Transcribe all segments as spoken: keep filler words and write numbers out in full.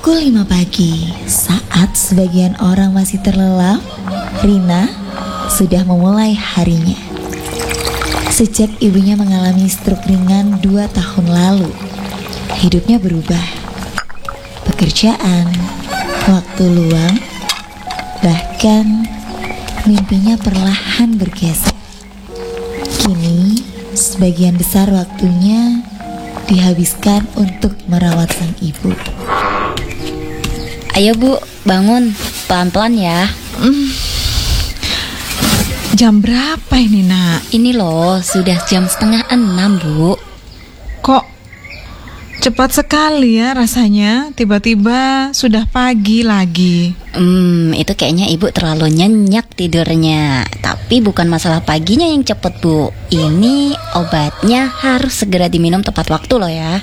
Pukul lima pagi, saat sebagian orang masih terlelap, Rina sudah memulai harinya. Sejak ibunya mengalami stroke ringan dua tahun lalu, hidupnya berubah. Pekerjaan, waktu luang, bahkan mimpinya perlahan bergeser. Kini, sebagian besar waktunya dihabiskan untuk merawat sang ibu. Ayo Bu, bangun, pelan-pelan ya. Hmm. Jam berapa ini nak? Ini loh, sudah jam setengah enam Bu. Kok cepat sekali ya rasanya, tiba-tiba sudah pagi lagi. Hmm, itu kayaknya Ibu terlalu nyenyak tidurnya. Tapi bukan masalah paginya yang cepet Bu. Ini obatnya harus segera diminum tepat waktu loh ya.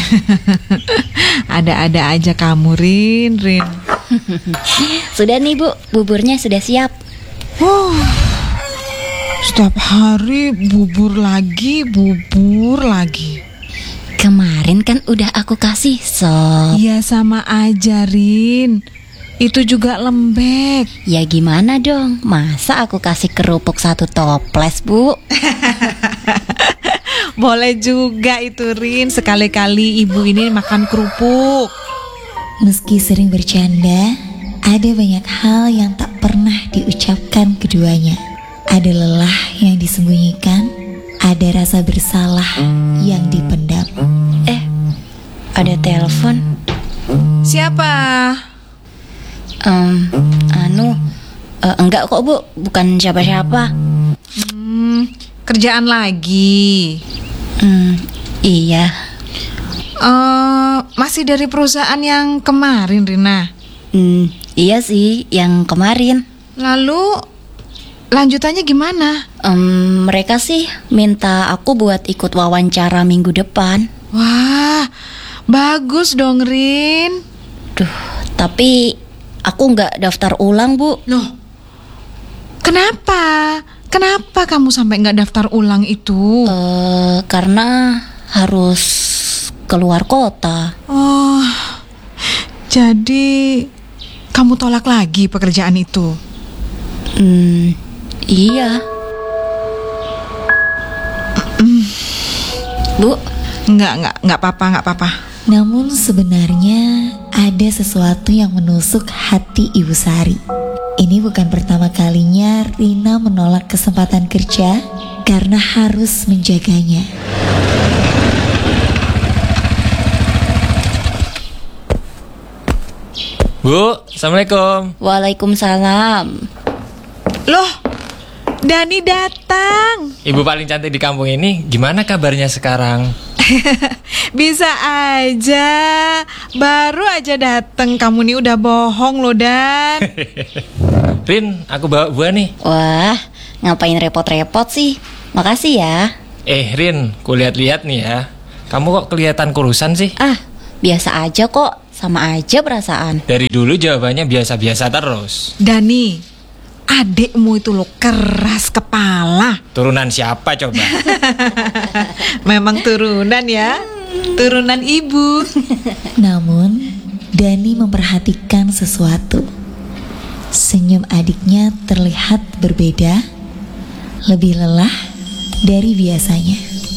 Ada-ada aja kamu Rin, Rin. Sudah nih Bu, buburnya sudah siap. Oh, setiap hari bubur lagi, bubur lagi. Kemarin kan udah aku kasih sop. Ya sama aja Rin, itu juga lembek. Ya gimana dong, masa aku kasih kerupuk satu toples Bu? Boleh juga itu Rin, sekali-kali ibu ini makan kerupuk. Meski sering bercanda, ada banyak hal yang tak pernah diucapkan keduanya. Ada lelah yang disembunyikan, ada rasa bersalah yang dipendam. Eh, ada telepon. Siapa? Um, anu, uh, enggak kok Bu, bukan siapa-siapa. Hmm, kerjaan lagi. Hmm, iya. Uh, masih dari perusahaan yang kemarin Rina? Hmm, iya sih, yang kemarin. Lalu lanjutannya gimana? Um, mereka sih minta aku buat ikut wawancara minggu depan. Wah, bagus dong Rin. Duh, tapi aku nggak daftar ulang Bu. Loh, kenapa? Kenapa kamu sampai nggak daftar ulang itu? Uh, karena harus keluar kota. Oh, jadi kamu tolak lagi pekerjaan itu? Hmm, iya. Bu, Nggak, nggak, nggak apa-apa, nggak apa-apa. Namun sebenarnya ada sesuatu yang menusuk hati Ibu Sari. Ini bukan pertama kalinya Rina menolak kesempatan kerja karena harus menjaganya. Bu, Assalamualaikum. Waalaikumsalam. Loh, Dani datang. Ibu paling cantik di kampung ini, gimana kabarnya sekarang? Bisa aja. Baru aja datang, kamu nih udah bohong loh Dan. Rin, aku bawa buah nih. Wah, ngapain repot-repot sih? Makasih ya. Eh Rin, kulihat-lihat nih ya. Kamu kok kelihatan kurusan sih? Ah, biasa aja kok. Sama aja perasaan. Dari dulu jawabannya biasa-biasa terus. Dani, adikmu itu loh keras kepala. Turunan siapa coba? Memang turunan ya, turunan ibu. Namun, Dani memperhatikan sesuatu. Senyum adiknya terlihat berbeda, lebih lelah dari biasanya.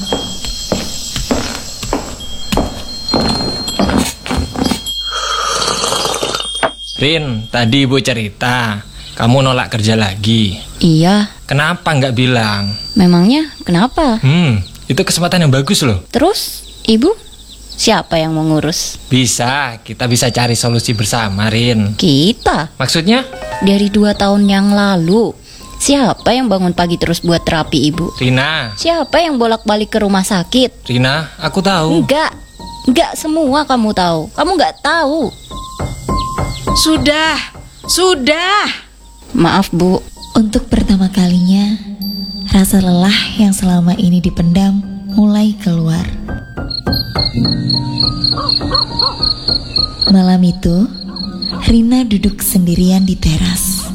Rin, tadi ibu cerita kamu nolak kerja lagi. Iya. Kenapa nggak bilang? Memangnya kenapa? Hmm, itu kesempatan yang bagus loh. Terus, Ibu, siapa yang mau ngurus? Bisa, kita bisa cari solusi bersama Rin. Kita? Maksudnya? Dari dua tahun yang lalu, siapa yang bangun pagi terus buat terapi Ibu? Rina. Siapa yang bolak-balik ke rumah sakit? Rina, aku tahu. Enggak, enggak semua kamu tahu. Kamu enggak tahu. Sudah, sudah. Maaf Bu. Untuk pertama kalinya, rasa lelah yang selama ini dipendam mulai keluar. Malam itu, Rina duduk sendirian di teras.